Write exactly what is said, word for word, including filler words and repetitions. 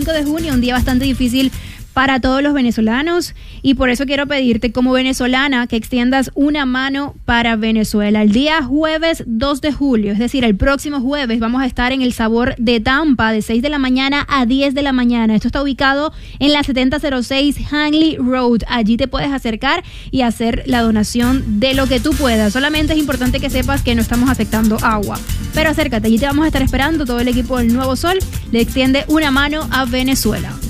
cinco de junio, un día bastante difícil para todos los venezolanos, y por eso quiero pedirte como venezolana que extiendas una mano para Venezuela. El día jueves dos de julio, es decir, el próximo jueves, vamos a estar en el Sabor de Tampa de seis de la mañana a diez de la mañana. Esto está ubicado en la setenta cero seis Hanley Road. Allí te puedes acercar y hacer la donación de lo que tú puedas. Solamente es importante que sepas que no estamos aceptando agua, pero acércate, allí te vamos a estar esperando. Todo el equipo del Nuevo Sol le extiende una mano a Venezuela.